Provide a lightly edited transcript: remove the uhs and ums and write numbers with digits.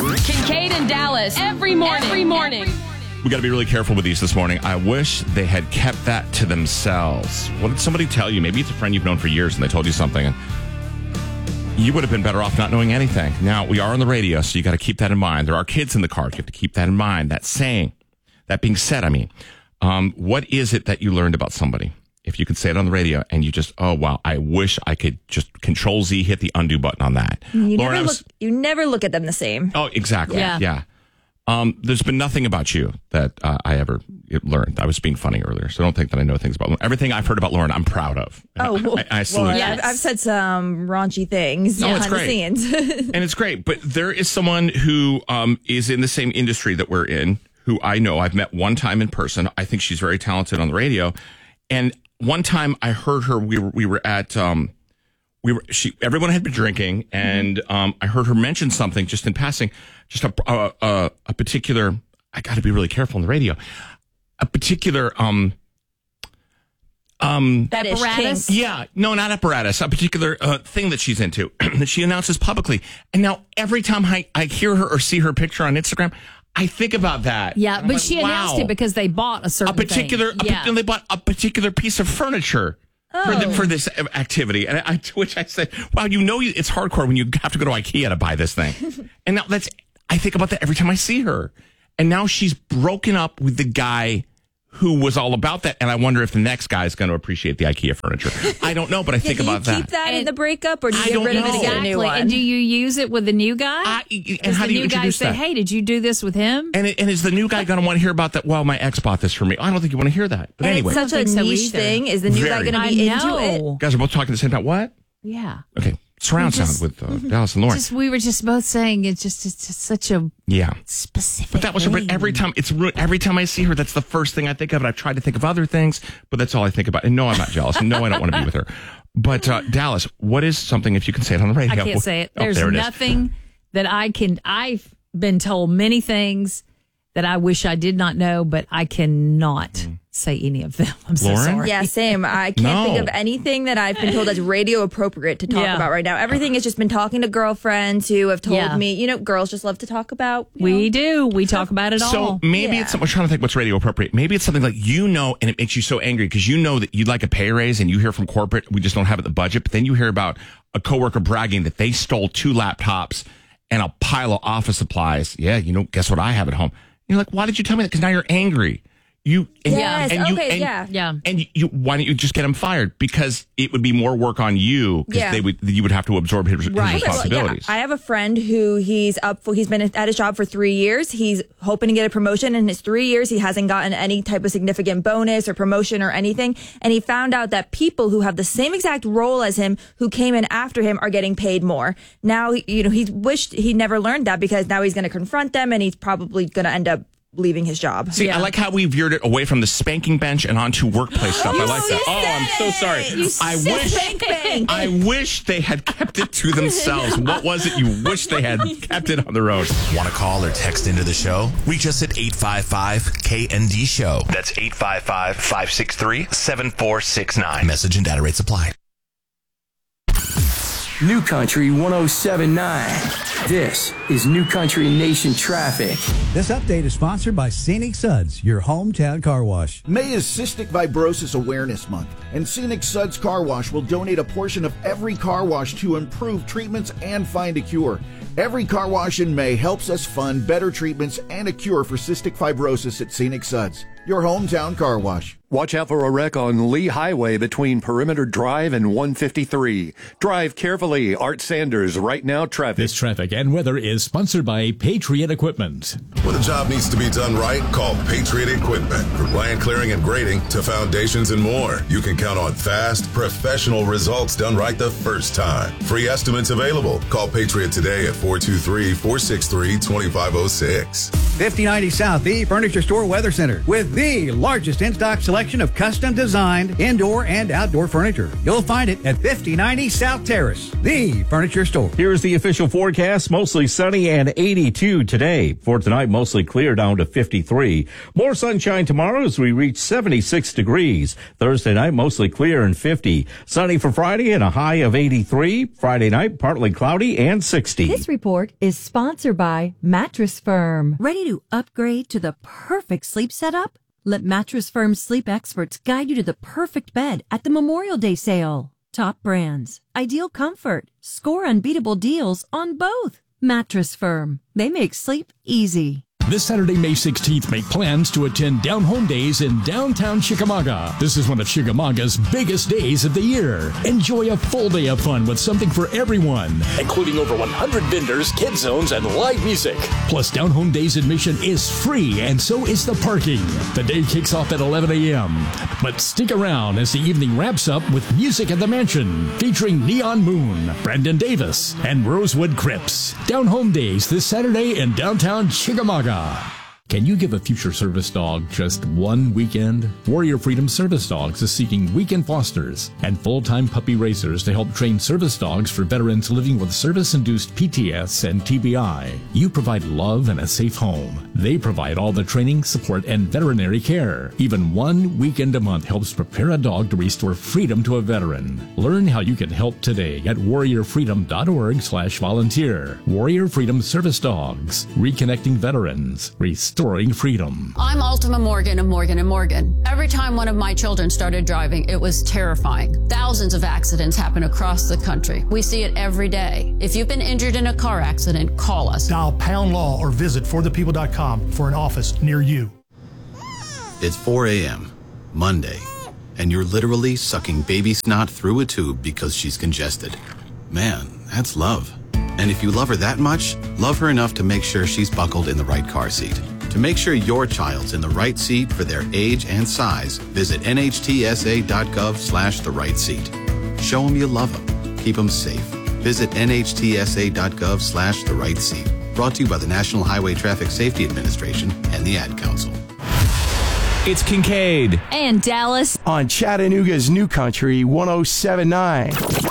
Kincaid and Dallas every morning. We got to be really careful with these this morning. I wish they had kept that to themselves. What did somebody tell you? Maybe it's a friend you've known for years and they told you something, and you would have been better off not knowing anything. Now, we are on the radio, so you got to keep that in mind. There are kids in the car. You have to keep that in mind. That saying. That being said, what is it that you learned about somebody? If you could say it on the radio and you just, oh, wow, I wish I could just Control Z, hit the undo button on that. You never look at them the same. Oh, exactly. Yeah. There's been nothing about you that I ever learned. I was being funny earlier, so don't think that I know things about Lauren. Everything I've heard about Lauren, I'm proud of. I salute you. I've said some raunchy things behind the scenes. And it's great, but there is someone who is in the same industry that we're in, who I know. I've met one time in person. I think she's very talented on the radio. And one time I heard her, we were at... everyone had been drinking, and I heard her mention something just in passing, just a particular. I got to be really careful on the radio. A particular apparatus. Yeah, no, not apparatus. A particular thing that she's into that she announces publicly. And now every time I hear her or see her picture on Instagram, I think about that. Yeah, but she announced it because they bought a certain thing. They bought a particular piece of furniture. For this activity, and which I said, wow, it's hardcore when you have to go to IKEA to buy this thing. And now I think about that every time I see her. And now she's broken up with the guy who was all about that. And I wonder if the next guy is going to appreciate the IKEA furniture. I don't know, but I think about that. Do you keep that in the breakup, or do you get rid of it and get a new one? And do you use it with the new guy? And how do you introduce that? Hey, did you do this with him? And is the new guy going to want to hear about that? Well, my ex bought this for me. I don't think you want to hear that. But anyway. It's such a niche thing. Is the new guy going to be into it? Guys are both talking at the same time. What? Yeah. Okay. Surround sound with Dallas and Lauren. We were just both saying it's just such a specific. But that was every time I see her, that's the first thing I think of. And I've tried to think of other things, but that's all I think about. And no, I'm not jealous. And no, I don't want to be with her. But Dallas, what is something, if you can say it on the radio? I can't say it. There's nothing that I've been told many things that I wish I did not know, but I cannot say any of them. I'm so sorry. Yeah, same. I can't think of anything that I've been told that's radio appropriate to talk about right now. Everything has just been talking to girlfriends who have told me, girls just love to talk about. We do. We talk about it all. So maybe it's something, we're trying to think what's radio appropriate. Maybe it's something like, and it makes you so angry because you know that you'd like a pay raise and you hear from corporate, we just don't have it in the budget. But then you hear about a coworker bragging that they stole 2 laptops and a pile of office supplies. Yeah, guess what I have at home? You're like, why did you tell me that? Because now you're angry. Why don't you just get him fired? Because it would be more work on you. Because you would have to absorb his responsibilities. I have a friend who he's been at his job for 3 years. He's hoping to get a promotion. In his 3 years, he hasn't gotten any type of significant bonus or promotion or anything. And he found out that people who have the same exact role as him, who came in after him, are getting paid more. Now, he wished he never learned that, because now he's going to confront them and he's probably going to end up leaving his job. See, I like how we veered it away from the spanking bench and onto workplace stuff. I like that. I'm so sorry. I wish they had kept it to themselves. What was it you wish they had kept it on their own? Want to call or text into the show? Reach us at 855-KND Show. That's 855-563-7469. Message and data rates apply. New Country 107.9. This is New Country Nation Traffic. This update is sponsored by Scenic Suds, your hometown car wash. May is Cystic Fibrosis Awareness Month, and Scenic Suds Car Wash will donate a portion of every car wash to improve treatments and find a cure. Every car wash in May helps us fund better treatments and a cure for cystic fibrosis at Scenic Suds, your hometown car wash. Watch out for a wreck on Lee Highway between Perimeter Drive and 153. Drive carefully. Art Sanders, Right Now Traffic. This traffic and weather is sponsored by Patriot Equipment. When a job needs to be done right, call Patriot Equipment. From land clearing and grading to foundations and more, you can count on fast, professional results done right the first time. Free estimates available. Call Patriot today at 423-463-2506. 5090 South, the Furniture Store Weather Center, with the largest in-stock selection selection of custom designed indoor and outdoor furniture. You'll find it at 5090 South Terrace, the furniture store. Here's the official forecast. Mostly sunny and 82 today. For tonight, mostly clear down to 53. More sunshine tomorrow as we reach 76 degrees. Thursday night, mostly clear and 50. Sunny for Friday and a high of 83. Friday night, partly cloudy and 60. This report is sponsored by Mattress Firm. Ready to upgrade to the perfect sleep setup? Let Mattress Firm's sleep experts guide you to the perfect bed at the Memorial Day sale. Top brands, ideal comfort, score unbeatable deals on both. Mattress Firm. They make sleep easy. This Saturday, May 16th, make plans to attend Down Home Days in downtown Chickamauga. This is one of Chickamauga's biggest days of the year. Enjoy a full day of fun with something for everyone, including over 100 vendors, kid zones, and live music. Plus, Down Home Days admission is free, and so is the parking. The day kicks off at 11 a.m. But stick around as the evening wraps up with music at the mansion, featuring Neon Moon, Brandon Davis, and Rosewood Crips. Down Home Days this Saturday in downtown Chickamauga. Can you give a future service dog just one weekend? Warrior Freedom Service Dogs is seeking weekend fosters and full-time puppy raisers to help train service dogs for veterans living with service-induced PTS and TBI. You provide love and a safe home. They provide all the training, support, and veterinary care. Even one weekend a month helps prepare a dog to restore freedom to a veteran. Learn how you can help today at warriorfreedom.org/volunteer. Warrior Freedom Service Dogs, reconnecting veterans, restoring freedom. I'm Ultima Morgan of Morgan & Morgan. Every time one of my children started driving, it was terrifying. Thousands of accidents happen across the country. We see it every day. If you've been injured in a car accident, call us. Dial # law or visit forthepeople.com for an office near you. It's 4 a.m., Monday, and you're literally sucking baby snot through a tube because she's congested. Man, that's love. And if you love her that much, love her enough to make sure she's buckled in the right car seat. To make sure your child's in the right seat for their age and size, visit nhtsa.gov/the right seat. Show them you love them. Keep them safe. Visit nhtsa.gov/the right seat. Brought to you by the National Highway Traffic Safety Administration and the Ad Council. It's Kincaid and Dallas on Chattanooga's New Country 107.9.